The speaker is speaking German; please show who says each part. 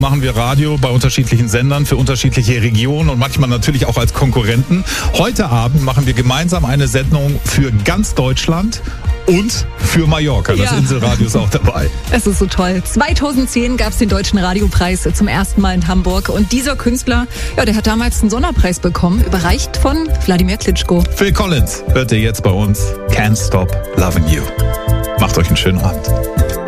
Speaker 1: Machen wir Radio bei unterschiedlichen Sendern für unterschiedliche Regionen und manchmal natürlich auch als Konkurrenten. Heute Abend machen wir gemeinsam eine Sendung für ganz Deutschland und für Mallorca. Das Inselradio ist auch dabei.
Speaker 2: Es ist so toll. 2010 gab es den Deutschen Radiopreis zum ersten Mal in Hamburg. Und dieser Künstler, der hat damals einen Sonderpreis bekommen, überreicht von Wladimir Klitschko.
Speaker 1: Phil Collins hört ihr jetzt bei uns. Can't Stop Loving You. Macht euch einen schönen Abend.